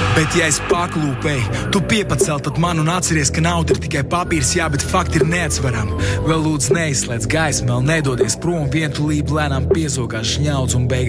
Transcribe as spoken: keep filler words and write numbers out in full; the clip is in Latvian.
Bet ja es paklūpēju, tu piepacel tad man un atceries, ka nauda ir tikai papīrs, jā, bet fakti ir neatsveram. Vēl lūdzu neizslēdz gaismu, vēl nedodies prom, vientulība lēnām piezogās šņauds un beigās